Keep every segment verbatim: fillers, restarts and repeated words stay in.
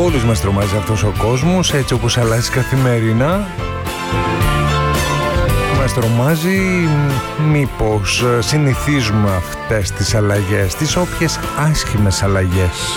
Όλους μας τρομάζει αυτός ο κόσμος, έτσι όπως αλλάζει καθημερινά. Μας τρομάζει μήπως συνηθίζουμε αυτές τις αλλαγές, τις όποιες άσχημες αλλαγές.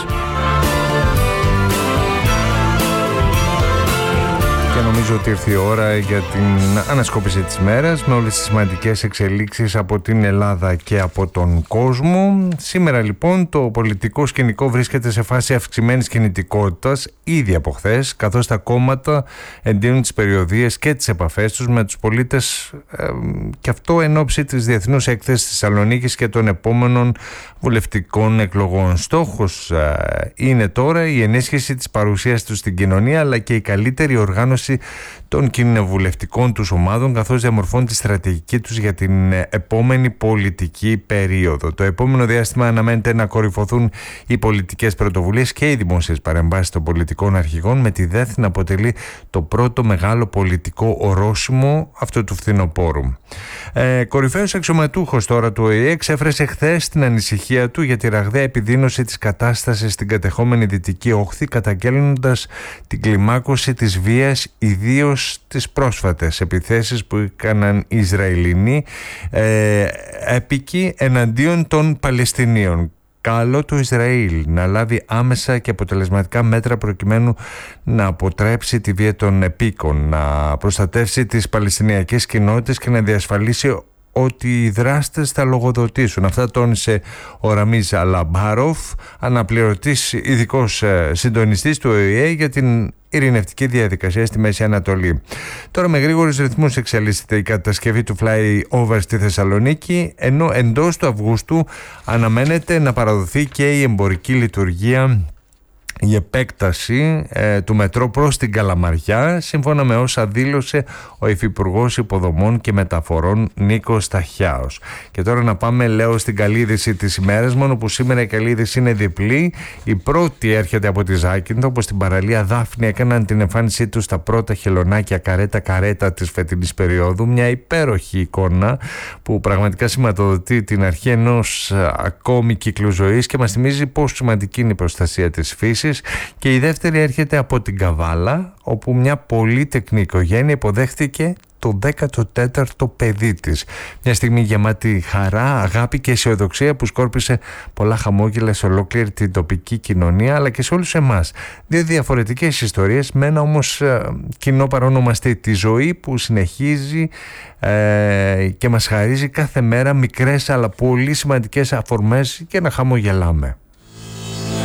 Και νομίζω ότι ήρθε η ώρα για την ανασκόπηση της μέρας με όλες τις σημαντικές εξελίξεις από την Ελλάδα και από τον κόσμο. Σήμερα λοιπόν το πολιτικό σκηνικό βρίσκεται σε φάση αυξημένης κινητικότητας ήδη από χθες, καθώς τα κόμματα εντείνουν τις περιοδίες και τις επαφές τους με τους πολίτες, ε, και αυτό εν ώψη της Διεθνούς Έκθεσης της Θεσσαλονίκης και των επόμενων βουλευτικών εκλογών. Στόχος ε, είναι τώρα η ενίσχυση της παρουσίας τους στην κοινωνία, αλλά και η καλύτερη οργάνωση των κοινοβουλευτικών τους ομάδων, καθώς διαμορφώνουν τη στρατηγική τους για την επόμενη πολιτική περίοδο. Το επόμενο διάστημα αναμένεται να κορυφωθούν οι πολιτικές πρωτοβουλίες και οι δημόσιες παρεμβάσεις των πολιτικών αρχηγών, με τη ΔΕΘ να αποτελεί το πρώτο μεγάλο πολιτικό ορόσημο αυτού του φθινοπόρου. Ε, κορυφαίος αξιωματούχος τώρα του Ο Ε Ε εξέφρασε χθες την ανησυχία του για τη ραγδαία επιδείνωση της κατάστασης στην κατεχόμενη Δυτική Όχθη, καταγγέλλοντας την κλιμάκωση της βίας, ιδίως τις πρόσφατες επιθέσεις που έκαναν οι Ισραηλινοί ε, έπικοι εναντίον των Παλαιστινίων. Καλό το Ισραήλ να λάβει άμεσα και αποτελεσματικά μέτρα προκειμένου να αποτρέψει τη βία των επίκων, να προστατεύσει τις παλαιστινιακές κοινότητες και να διασφαλίσει ότι οι δράστες θα λογοδοτήσουν. Αυτά τόνισε ο Ραμίζ Αλαμπάροφ, αναπληρωτής ειδικός συντονιστής του Ο Ε Ε για την ειρηνευτική διαδικασία στη Μέση Ανατολή. Τώρα με γρήγορους ρυθμούς εξελίσσεται η κατασκευή του flyover στη Θεσσαλονίκη, ενώ εντός του Αυγούστου αναμένεται να παραδοθεί και η εμπορική λειτουργία, η επέκταση ε, του μετρό προς την Καλαμαριά, σύμφωνα με όσα δήλωσε ο Υφυπουργός Υποδομών και Μεταφορών Νίκος Σταχιάος. Και τώρα να πάμε, λέω, στην καλή είδηση της ημέρας, μόνο που σήμερα η καλή είδηση είναι διπλή. Η πρώτη έρχεται από τη Ζάκυνθο, όπου στην παραλία Δάφνη έκαναν την εμφάνισή τους τα πρώτα χελωνάκια καρέτα-καρέτα της φετινής περίοδου. Μια υπέροχη εικόνα που πραγματικά σηματοδοτεί την αρχή ενός ακόμη κύκλου ζωής και μας θυμίζει πόσο σημαντική είναι η προστασία της φύσης. Και η δεύτερη έρχεται από την Καβάλα, όπου μια πολύτεκνη οικογένεια υποδέχτηκε το δέκατο τέταρτο παιδί της. Μια στιγμή γεμάτη χαρά, αγάπη και αισιοδοξία που σκόρπισε πολλά χαμόγελα σε ολόκληρη την τοπική κοινωνία, αλλά και σε όλους εμάς. Δύο διαφορετικές ιστορίες με ένα όμως ε, κοινό παρονομαστή, τη ζωή που συνεχίζει ε, και μας χαρίζει κάθε μέρα μικρές αλλά πολύ σημαντικές αφορμές και να χαμογελάμε.